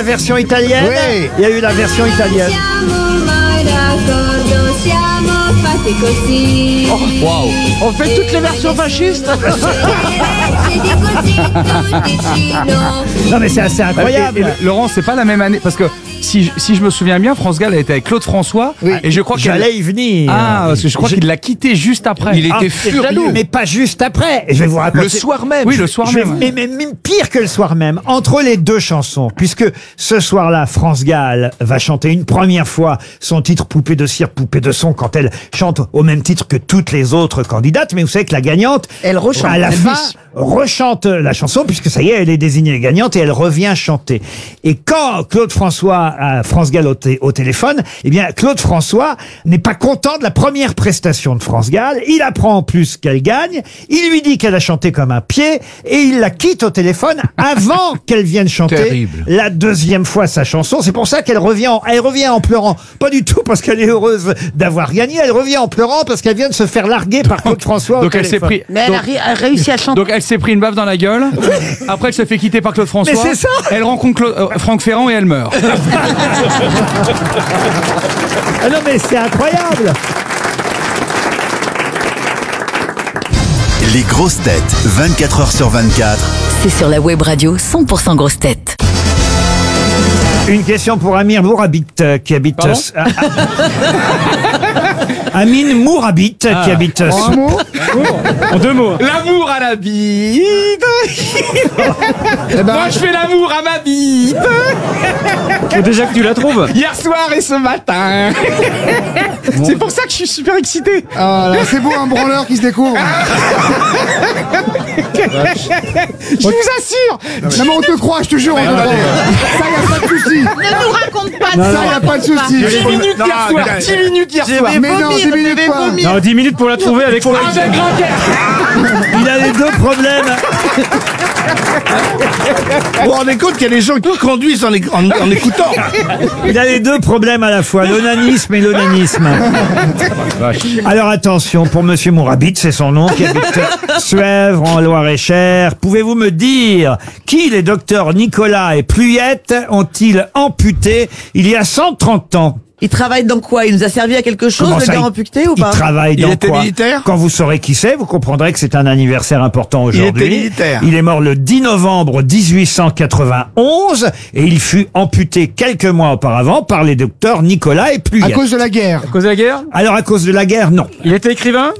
la version italienne. Oui. Il y a eu la version italienne. Waouh. On fait toutes les versions fascistes. Non mais c'est assez incroyable. Et Laurent, c'est pas la même année parce que si je me souviens bien, France Gall a été avec Claude François et je crois J'allais y venir. parce que je crois qu'il l'a quitté juste après. Il était furieux. Mais pas juste après. Je vais vous raconter. Le soir même. Oui, le soir même. Mais pire que le soir même, entre les deux chansons, puisque ce soir-là, France Gall va chanter une première fois son titre Poupée de cire, poupée de son, quand elle chante au même titre que toutes les autres candidates. Mais vous savez que la gagnante, Elle rechante. à la Elle fin, glisse. rechante la chanson, puisque ça y est, elle est désignée gagnante et elle revient chanter. Et quand Claude François a France Gall au téléphone, eh bien, Claude François n'est pas content de la première prestation de France Gall. Il apprend en plus qu'elle gagne. Il lui dit qu'elle a chanté comme un pied et il la quitte au téléphone avant qu'elle vienne chanter Terrible. la deuxième fois sa chanson. C'est pour ça qu'elle revient en pleurant. Pas du tout parce qu'elle est heureuse d'avoir gagné. Elle revient en pleurant parce qu'elle vient de se faire larguer par Claude François au Donc elle s'est téléphone. pris. Mais elle a réussi à chanter. Donc elle s'est pris une baffe dans la gueule. Après elle se fait quitter par Claude François. Mais c'est ça. Elle rencontre Franck Ferrand et elle meurt. Ah non mais c'est incroyable. Les grosses têtes, 24 heures sur 24. C'est sur la web radio 100% grosses têtes. Une question pour Amir Mourabit qui habite... Pardon Amine Mourabit qui habite... En deux mots. L'amour à la bite. Moi je fais l'amour à ma bite. Faut déjà que tu la trouves. Hier soir et ce matin. C'est pour ça que je suis super excité. Ah là, c'est beau un branleur qui se découvre. Je vous assure. Non mais on te croit, je te jure, on te croit. Ça y a pas de souci. Ne nous raconte pas Ça y a pas de souci. 10 minutes hier soir. 10 minutes hier soir. Mais non, 10 minutes quoi. Non, 10 minutes pour la trouver avec Grand Il a les deux problèmes. Vous vous rendez compte qu'il y a des gens qui conduisent en écoutant. Il a les deux problèmes à la fois, l'onanisme et l'onanisme. Alors attention, pour Monsieur Mourabit, c'est son nom, qui habite Suèvre, en Loire-et-Cher. Pouvez-vous me dire qui les docteurs Nicolas et Pluyette ont-ils amputé il y a 130 ans? Il travaille dans quoi? Il nous a servi à quelque chose, Comment le ça, gars il- amputé ou Il pas? travaille dans était quoi? militaire Quand vous saurez qui c'est, vous comprendrez que c'est un anniversaire important Il aujourd'hui. était militaire. Il est mort le 10 novembre 1891 et il fut amputé quelques mois auparavant par les docteurs Nicolas et À Pluyette. cause de la guerre. cause de la guerre. Alors à cause de la guerre, non. Il était écrivain.